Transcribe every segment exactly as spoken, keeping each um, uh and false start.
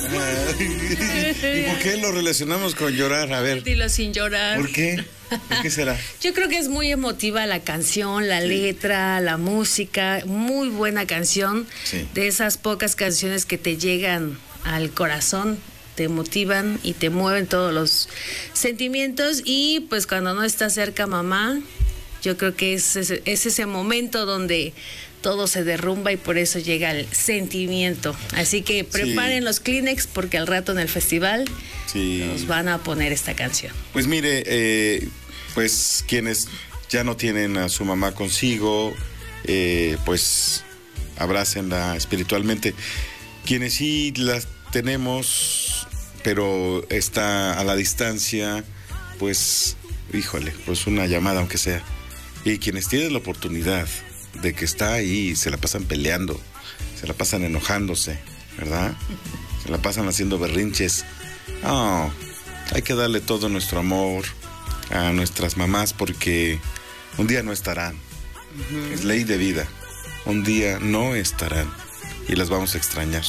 ¿Y por qué lo relacionamos con llorar? A ver. Dilo sin llorar. ¿Por qué? ¿Por qué será? Yo creo que es muy emotiva la canción, la sí. letra, la música, muy buena canción. Sí. De esas pocas canciones que te llegan al corazón, te motivan y te mueven todos los sentimientos. Y pues cuando no está cerca mamá, yo creo que es ese, es ese momento donde todo se derrumba y por eso llega el sentimiento. Así que preparen sí. los Kleenex porque al rato en el festival sí. nos van a poner esta canción. Pues mire, eh, pues quienes ya no tienen a su mamá consigo, eh, pues abrácenla espiritualmente. Quienes sí las tenemos, pero está a la distancia, pues, híjole, pues una llamada aunque sea. Y quienes tienen la oportunidad de que está ahí, se la pasan peleando, se la pasan enojándose, ¿verdad? Se la pasan haciendo berrinches. Oh, hay que darle todo nuestro amor a nuestras mamás porque un día no estarán. Uh-huh. Es ley de vida. Un día no estarán y las vamos a extrañar.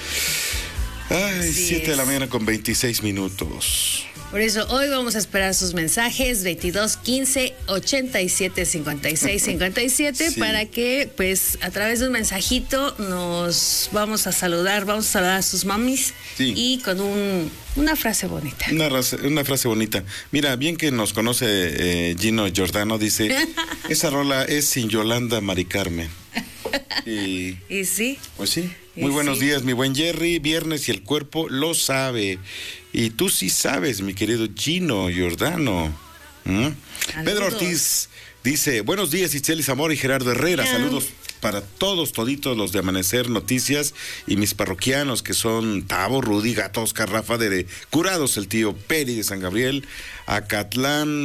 Ay, siete de la mañana con veintiséis minutos. Por eso hoy vamos a esperar sus mensajes veintidós quince ochenta y siete cincuenta y seis cincuenta y siete sí. para que pues a través de un mensajito nos vamos a saludar, vamos a saludar a sus mamis sí. y con un, una frase bonita. Una, una frase bonita. Mira, bien que nos conoce eh, Gino Giordano, dice, esa rola es sin Yolanda Mari Carmen. Y, y sí. Pues sí. Muy buenos sí. días, mi buen Jerry. Viernes y el cuerpo lo sabe. Y tú sí sabes, mi querido Gino Giordano. ¿Mm? Pedro Ortiz dice, buenos días, Itzel Zamora y Gerardo Herrera. Yeah. Saludos para todos, toditos los de Amanecer Noticias y mis parroquianos que son Tavo, Rudy, Gato, Oscar, Rafa, de Curados, el tío Peri de San Gabriel, Acatlán,